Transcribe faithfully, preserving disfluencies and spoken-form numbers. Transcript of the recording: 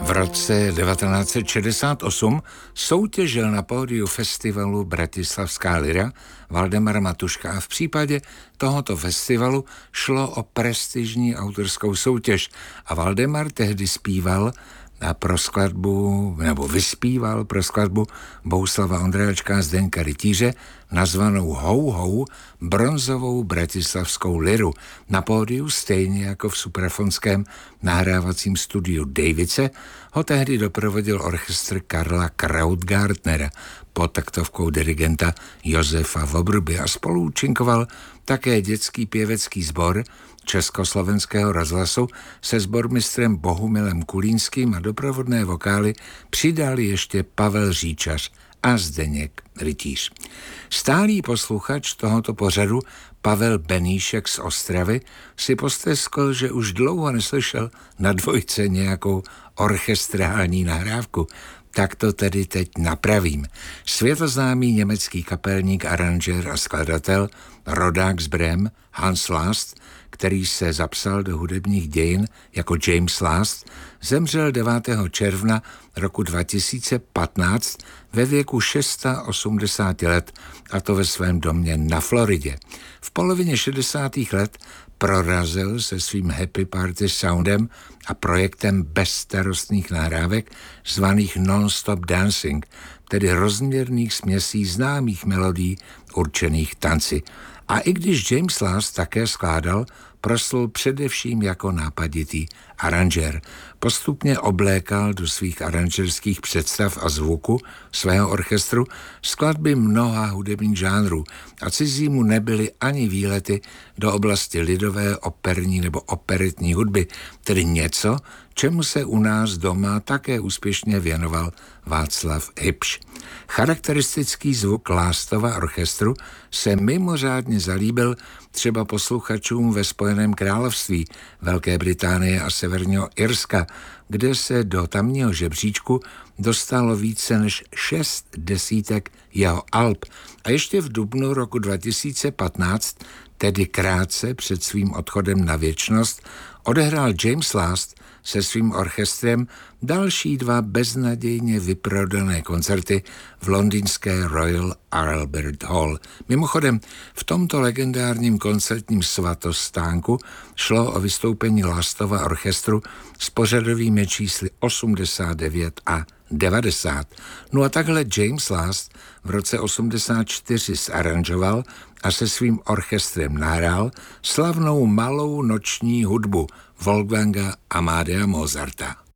V roce devatenáct set šedesát osm soutěžil na pódiu festivalu Bratislavská lyra Valdemar Matuška a v případě tohoto festivalu šlo o prestižní autorskou soutěž a Valdemar tehdy zpíval a pro skladbu, nebo vyspíval pro skladbu Bohuslava Ondráčka a Zdeňka Rytíře nazvanou Hou hou bronzovou bratislavskou liru. Na pódiu stejně jako v suprafonském nahrávacím studiu Davice ho tehdy doprovodil orchestr Karla Krautgartnera pod taktovkou dirigenta Josefa Vobruby a spolu účinkoval také dětský pěvecký sbor Československého rozhlasu se sbormistrem Bohumilem Kulínským a doprovodné vokály přidali ještě Pavel Říčař a Zdeněk Rytíř. Stálý posluchač tohoto pořadu Pavel Beníšek z Ostravy si posteskl, že už dlouho neslyšel na dvojce nějakou orchestrální nahrávku. Tak to tedy teď napravím. Světoznámý německý kapelník, aranžér a skladatel, rodák z Brém, Hans Last, který se zapsal do hudebních dějin jako James Last, zemřel devátého června roku dva tisíce patnáct ve věku osmdesáti šesti let, a to ve svém domě na Floridě. V polovině šedesátých let prorazil se svým happy party soundem a projektem bezstarostných nahrávek zvaných non-stop dancing, tedy rozměrných směsí známých melodií určených tanci. A i když James Last také skládal, proslul především jako nápaditý aranžér. Postupně oblékal do svých aranžerských představ a zvuku svého orchestru skladby mnoha hudebních žánrů a cizí mu nebyly ani výlety do oblasti lidové, operní nebo operetní hudby, tedy něco, čemu se u nás doma také úspěšně věnoval Václav Hybš. Charakteristický zvuk Lastova orchestru se mimořádně zalíbil třeba posluchačům ve Spojeném království, Velké Británie a Severního Irska, kde se do tamního žebříčku dostalo více než šest desítek jeho alb. A ještě v dubnu roku dva tisíce patnáct, tedy krátce před svým odchodem na věčnost, odehrál James Last se svým orchestrem další dva beznadějně vyprodané koncerty v londýnské Royal Albert Hall. Mimochodem, v tomto legendárním koncertním svatostánku šlo o vystoupení Lastova orchestru s pořadovými čísly osmdesát devět a devadesát. No a takhle James Last v roce osmdesát čtyři zaranžoval a se svým orchestrem nahrál slavnou malou noční hudbu Wolfganga Amadea Mozarta.